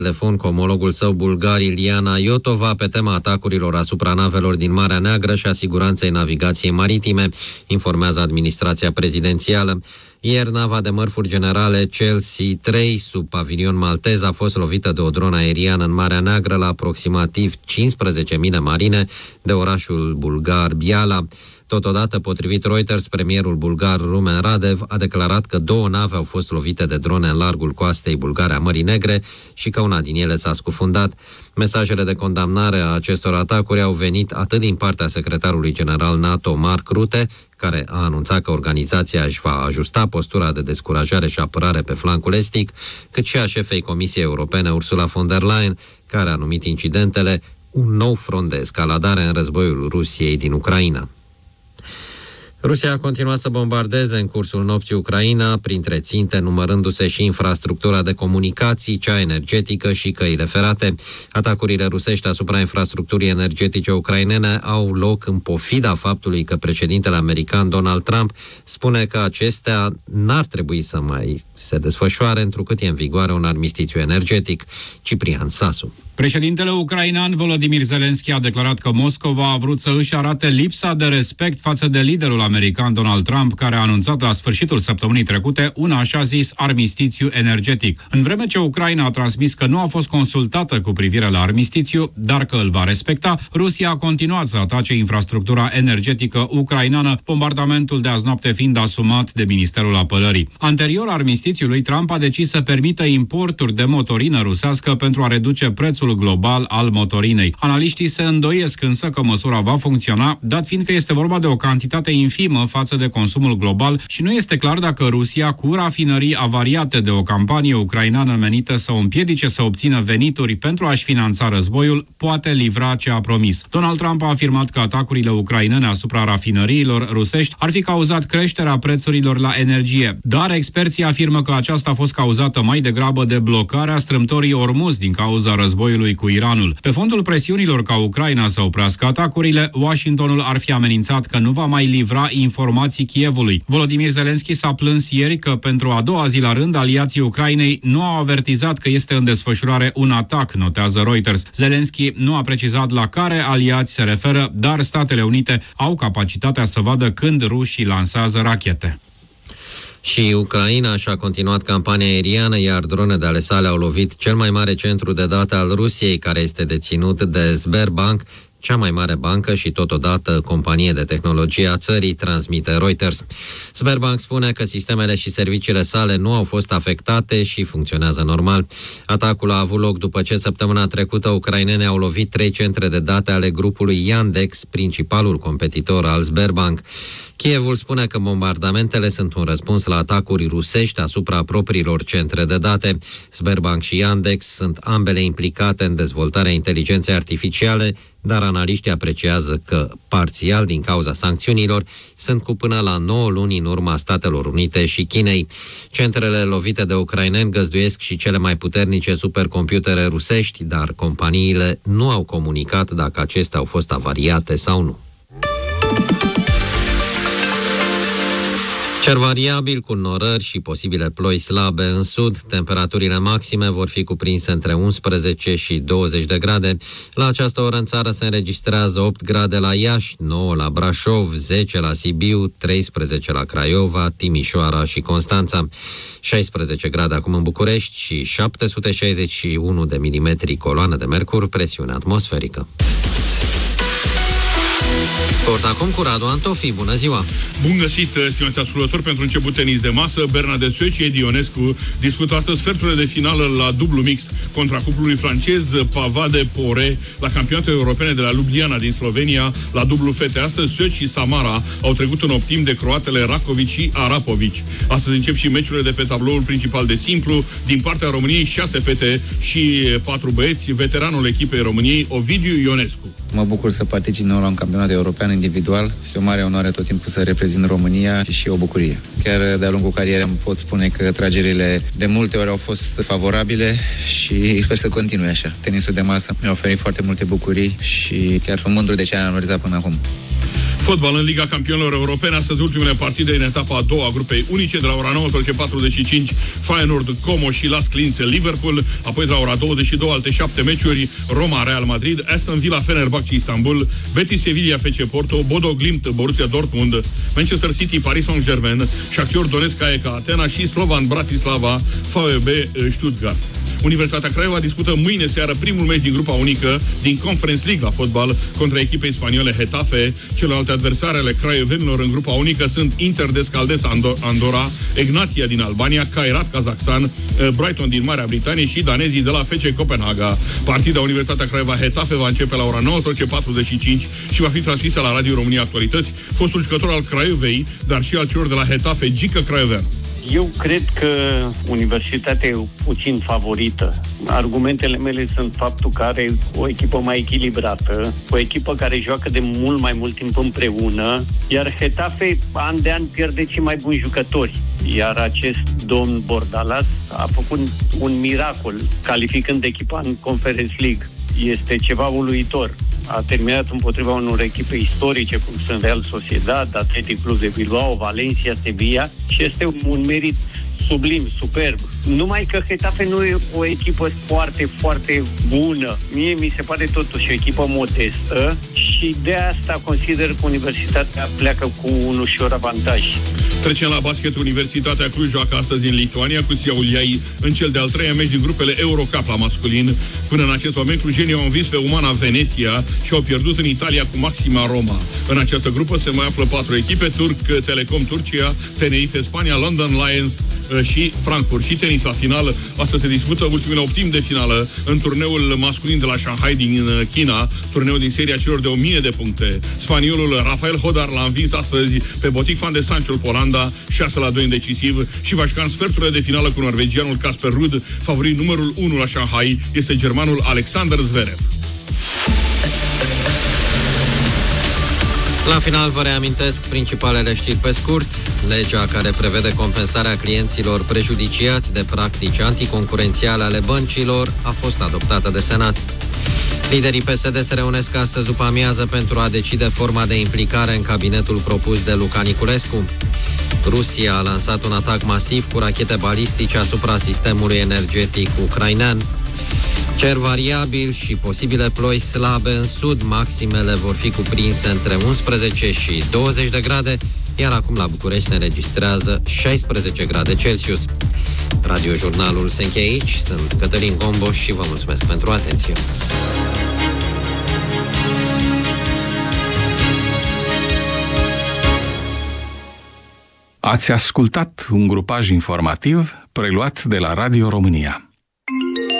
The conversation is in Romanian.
telefon cu omologul său bulgar Iliana Iotova pe tema atacurilor asupra navelor din Marea Neagră și a siguranței navigației maritime, informează administrația prezidențială. Ieri, nava de mărfuri generale Chelsea 3, sub pavilion maltez, a fost lovită de o dronă aeriană în Marea Neagră la aproximativ 15 mile marine de orașul bulgar Biala. Totodată, potrivit Reuters, premierul bulgar Rumen Radev a declarat că 2 nave au fost lovite de drone în largul coastei bulgare a Mării Negre și că una din ele s-a scufundat. Mesajele de condamnare a acestor atacuri au venit atât din partea secretarului general NATO Mark Rutte, care a anunțat că organizația își va ajusta postura de descurajare și apărare pe flancul estic, cât și a șefei Comisiei Europene Ursula von der Leyen, care a numit incidentele un nou front de escaladare în războiul Rusiei din Ucraina. Rusia a continuat să bombardeze în cursul nopții Ucraina, printre ținte numărându-se și infrastructura de comunicații, cea energetică și căile ferate. Atacurile rusești asupra infrastructurii energetice ucrainene au loc în pofida faptului că președintele american Donald Trump spune că acestea n-ar trebui să mai se desfășoare, întrucât e în vigoare un armistițiu energetic. Ciprian Sasu. Președintele ucrainean Volodymyr Zelensky a declarat că Moscova a vrut să își arate lipsa de respect față de liderul american Donald Trump, care a anunțat la sfârșitul săptămânii trecute un așa zis armistițiu energetic. În vreme ce Ucraina a transmis că nu a fost consultată cu privire la armistițiu, dar că îl va respecta, Rusia a continuat să atace infrastructura energetică ucraineană, bombardamentul de azi noapte fiind asumat de Ministerul Apărării. Anterior armistițiului, Trump a decis să permită importuri de motorină rusească pentru a reduce prețul global al motorinei. Analiștii se îndoiesc însă că măsura va funcționa, dat fiind că este vorba de o cantitate infimă față de consumul global și nu este clar dacă Rusia, cu rafinării avariate de o campanie ucraineană menită să o împiedice să obțină venituri pentru a-și finanța războiul, poate livra ce a promis. Donald Trump a afirmat că atacurile ucrainene asupra rafinăriilor rusești ar fi cauzat creșterea prețurilor la energie, dar experții afirmă că aceasta a fost cauzată mai degrabă de blocarea strâmtorii Ormuz din cauza războiului cu Iranul. Pe fondul presiunilor ca Ucraina să oprească atacurile, Washingtonul ar fi amenințat că nu va mai livra informații Kievului. Volodymyr Zelensky s-a plâns ieri că pentru a doua zi la rând aliații Ucrainei nu au avertizat că este în desfășurare un atac, notează Reuters. Zelensky nu a precizat la care aliați se referă, dar Statele Unite au capacitatea să vadă când rușii lansează rachete. Și Ucraina și-a continuat campania aeriană, iar drone de ale sale au lovit cel mai mare centru de date al Rusiei, care este deținut de Sberbank, cea mai mare bancă și totodată companie de tehnologie a țării, transmite Reuters. Sberbank spune că sistemele și serviciile sale nu au fost afectate și funcționează normal. Atacul a avut loc după ce săptămâna trecută ucrainenii au lovit 3 centre de date ale grupului Yandex, principalul competitor al Sberbank. Kievul spune că bombardamentele sunt un răspuns la atacuri rusești asupra propriilor centre de date. Sberbank și Yandex sunt ambele implicate în dezvoltarea inteligenței artificiale, dar analiștii apreciază că, parțial din cauza sancțiunilor, sunt cu până la 9 luni în urma Statelor Unite și Chinei. Centrele lovite de ucraineni găzduiesc și cele mai puternice supercomputere rusești, dar companiile nu au comunicat dacă acestea au fost avariate sau nu. Cer variabil cu norări și posibile ploi slabe în sud. Temperaturile maxime vor fi cuprinse între 11 și 20 de grade. La această oră în țară se înregistrează 8 grade la Iași, 9 la Brașov, 10 la Sibiu, 13 la Craiova, Timișoara și Constanța, 16 grade acum în București și 761 de milimetri coloană de mercur, presiune atmosferică. Sport acum cu Radu Antofi. Bună ziua! Bun găsit, stimați ascultători, pentru început tenis de masă. Bernadette Soe și Edi Ionescu dispută astăzi sferturile de finală la dublu mixt contra cuplului francez Pavade-Pore la campionatele europene de la Ljubljana din Slovenia la dublu fete. Astăzi Soe și Samara au trecut în optim de croatele Rakovic și Arapovic. Astăzi încep și meciurile de pe tabloul principal de simplu. Din partea României 6 fete și 4 băieți. Veteranul echipei României Ovidiu Ionescu. Mă bucur să particip la un campionat european individual. Este o mare onoare tot timpul să reprezint România și o bucurie. Chiar de-a lungul carierei pot spune că tragerile de multe ori au fost favorabile și sper să continue așa. Tenisul de masă mi-a oferit foarte multe bucurii și chiar sunt mândru de ce am realizat până acum. Fotbal în Liga Campionilor Europene, astăzi ultimele partide în etapa a doua a grupei unice, de la ora 19:45 Feyenoord, Como și Las Clințe, Liverpool, apoi de la ora 22 alte 7 meciuri, Roma, Real Madrid, Aston Villa, Fenerbahce, Istanbul, Betis, Sevilla, FC Porto, Bodo Glimt, Borussia Dortmund, Manchester City, Paris Saint-Germain, Shakhtar Donetsk, AEK Atena și Slovan Bratislava, VfB Stuttgart. Universitatea Craiova dispută mâine seară primul meci din grupa unică din Conference League la fotbal contra echipei spaniole Getafe. Celelalte adversare ale craiovenilor în grupa unică sunt Inter de Scaldes Andorra, Egnatia din Albania, Kairat Kazakhstan, Brighton din Marea Britanie și danezii de la FC Copenhaga. Partida Universitatea Craiova Getafe va începe la ora 19:45 și va fi transmisă la Radio România Actualități. Fostul jucător al Craiovei, dar și al celor de la Getafe, Gică Craiovean. Eu cred că Universitatea e puțin favorită. Argumentele mele sunt faptul că are o echipă mai echilibrată, o echipă care joacă de mult mai mult timp împreună, iar Getafe an de an pierde cei mai buni jucători. Iar acest domn Bordalas a făcut un miracol calificând echipa în Conference League. Este ceva uluitor. A terminat împotriva unor echipe istorice, cum sunt Real Sociedad, Athletic Club de Bilbao, Valencia, Sevilla, și este un merit sublim, superb. Numai că Getafe nu e o echipă foarte, foarte bună. Mie mi se pare totuși o echipă modestă și de asta consider că Universitatea pleacă cu un ușor avantaj. Trecem la basket. Universitatea Cluj joacă astăzi în Lituania cu Siauliai în cel de-al treilea meci din grupele Eurocup la masculin. Până în acest moment, clujenii au învins pe Umana Veneția și au pierdut în Italia cu Maxima Roma. În această grupă se mai află 4 echipe: Turk Telecom Turcia, Tenerife Spania, London Lions și Frankfurt. Și tenis la final. Astăzi se dispută ultimele optimi de finală în turneul masculin de la Shanghai din China, turneul din seria celor de 1000 de puncte. Spaniolul Rafael Hodar l-a învins astăzi pe Botic Van de Sancho Polanda 6-2 în decisiv și va juca în sferturile de finală cu norvegianul Casper Ruud. Favorit numărul 1 la Shanghai este germanul Alexander Zverev. La final vă reamintesc principalele știri pe scurt. Legea care prevede compensarea clienților prejudiciați de practici anticoncurențiale ale băncilor a fost adoptată de Senat. Liderii PSD se reunesc astăzi după amiază pentru a decide forma de implicare în cabinetul propus de Luca Niculescu. Rusia a lansat un atac masiv cu rachete balistice asupra sistemului energetic ucrainean. Cer variabil și posibile ploi slabe în sud, maximele vor fi cuprinse între 11 și 20 de grade, iar acum la București se înregistrează 16 grade Celsius. Radiojurnalul se încheie aici, sunt Cătălin Gomboș și vă mulțumesc pentru atenție. Ați ascultat un grupaj informativ preluat de la Radio România.